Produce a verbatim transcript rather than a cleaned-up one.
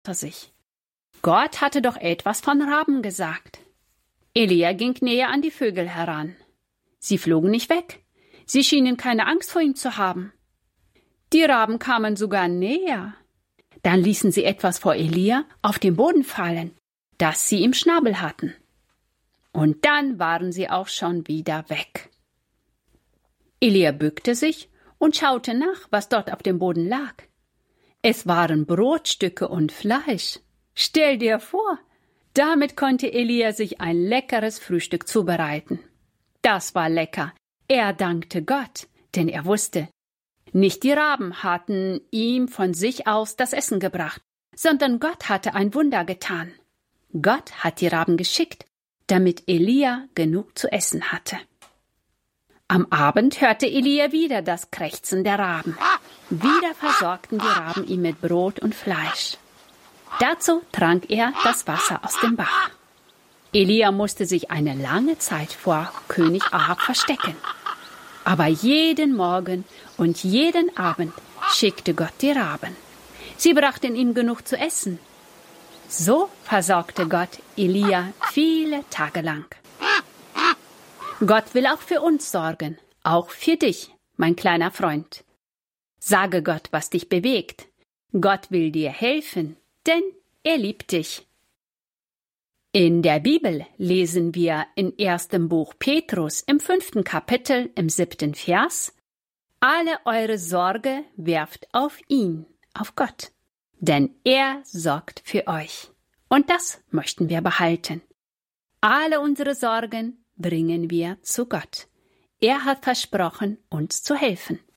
sich. Gott hatte doch etwas von Raben gesagt. Elia ging näher an die Vögel heran. Sie flogen nicht weg. Sie schienen keine Angst vor ihm zu haben. Die Raben kamen sogar näher. Dann ließen sie etwas vor Elia auf den Boden fallen, das sie im Schnabel hatten. Und dann waren sie auch schon wieder weg. Elia bückte sich und schaute nach, was dort auf dem Boden lag. Es waren Brotstücke und Fleisch. Stell dir vor, damit konnte Elia sich ein leckeres Frühstück zubereiten. Das war lecker. Er dankte Gott, denn er wusste, nicht die Raben hatten ihm von sich aus das Essen gebracht, sondern Gott hatte ein Wunder getan. Gott hat die Raben geschickt, damit Elia genug zu essen hatte. Am Abend hörte Elia wieder das Krächzen der Raben. Wieder versorgten die Raben ihn mit Brot und Fleisch. Dazu trank er das Wasser aus dem Bach. Elia musste sich eine lange Zeit vor König Ahab verstecken. Aber jeden Morgen und jeden Abend schickte Gott die Raben. Sie brachten ihm genug zu essen. So versorgte Gott Elia viele Tage lang. Gott will auch für uns sorgen, auch für dich, mein kleiner Freund. Sage Gott, was dich bewegt. Gott will dir helfen, denn er liebt dich. In der Bibel lesen wir in erstem Buch Petrus im fünften Kapitel im siebten Vers: Alle eure Sorge werft auf ihn, auf Gott, denn er sorgt für euch. Und das möchten wir behalten. Alle unsere Sorgen bringen wir zu Gott. Er hat versprochen, uns zu helfen.